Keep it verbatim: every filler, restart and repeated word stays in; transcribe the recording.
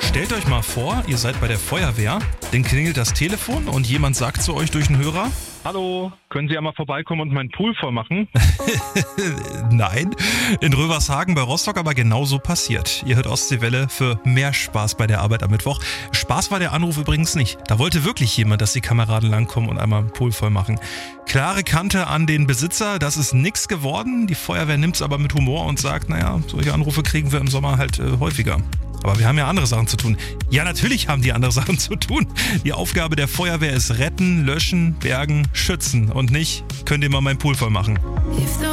Stellt euch mal vor, ihr seid bei der Feuerwehr, dann klingelt das Telefon und jemand sagt zu euch durch den Hörer: Hallo, können Sie einmal vorbeikommen und meinen Pool voll machen? Nein, in Rövershagen bei Rostock aber genauso passiert. Ihr hört Ostseewelle für mehr Spaß bei der Arbeit am Mittwoch. Spaß war der Anruf übrigens nicht. Da wollte wirklich jemand, dass die Kameraden langkommen und einmal einen Pool voll machen. Klare Kante an den Besitzer, das ist nix geworden. Die Feuerwehr nimmt es aber mit Humor und sagt, naja, solche Anrufe kriegen wir im Sommer halt äh, häufiger. Aber wir haben ja andere Sachen zu tun. Ja, natürlich haben die andere Sachen zu tun. Die Aufgabe der Feuerwehr ist retten, löschen, bergen, schützen und nicht, könnt ihr mal meinen Pool voll machen.